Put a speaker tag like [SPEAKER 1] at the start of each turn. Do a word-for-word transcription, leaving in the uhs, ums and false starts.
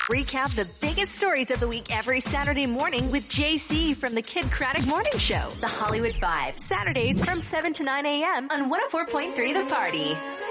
[SPEAKER 1] Recap the biggest stories of the week every Saturday morning with J C from the Kid Craddock Morning Show. The Hollywood Five, Saturdays from seven to nine a.m. on one oh four point three The Party.